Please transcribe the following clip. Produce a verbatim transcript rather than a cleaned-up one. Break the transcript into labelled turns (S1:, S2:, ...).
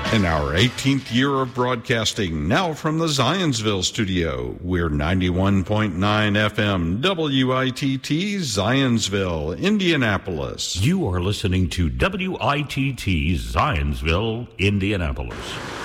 S1: In our eighteenth year of broadcasting, now from the Zionsville studio, we're ninety-one point nine F M W I T T Zionsville, Indianapolis.
S2: You are listening to W I T T Zionsville, Indianapolis.